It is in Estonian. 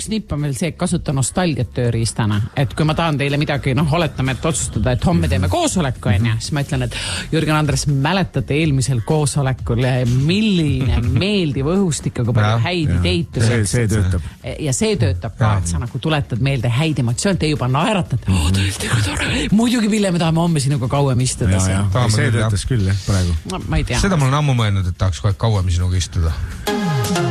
nipp on veel see, et kasuta nostalgiat tööriistana. Et kui ma tahan teile midagi, oletame, et otsustada, et homme teeme koosoleku, siis ma ütlen, et Jürgen Andres, mäletate eelmisel koosolekul, milline meeldiv õhustik, aga palju häid ideid. See töötab. Ja see töötab ka, et sa nagu tuletad meelde häid emotsioon, te juba naeratad. Muidugi, Ville, me tahame homme sinuga kauem istuda. See töötas küll, praegu. Ma ei tea. Seda ma olen ammu mõelnud, et tahaks kohe kauem sinuga istuda.